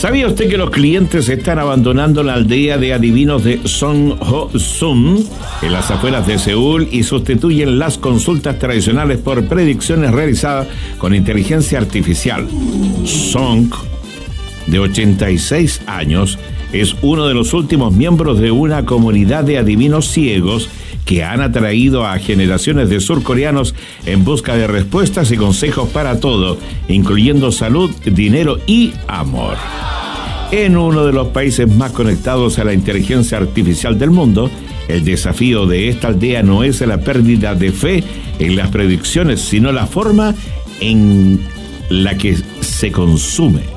¿Sabía usted que los clientes están abandonando la aldea de adivinos de Songho-sum en las afueras de Seúl y sustituyen las consultas tradicionales por predicciones realizadas con inteligencia artificial? Song, de 86 años, es uno de los últimos miembros de una comunidad de adivinos ciegos que han atraído a generaciones de surcoreanos en busca de respuestas y consejos para todo, incluyendo salud, dinero y amor. En uno de los países más conectados a la inteligencia artificial del mundo, el desafío de esta aldea no es la pérdida de fe en las predicciones, sino la forma en la que se consume